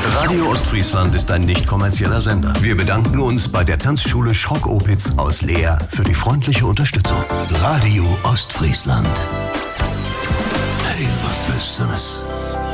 Radio Ostfriesland ist ein nicht kommerzieller Sender. Wir bedanken uns bei der Tanzschule Schrock-Opitz aus Leer für die freundliche Unterstützung. Radio Ostfriesland. Hey, was Besseres.